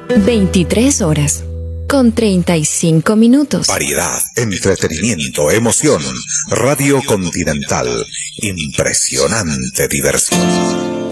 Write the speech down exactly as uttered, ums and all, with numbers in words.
veintitrés horas con treinta y cinco minutos. Variedad, entretenimiento, emoción. Radio Continental. Impresionante diversión.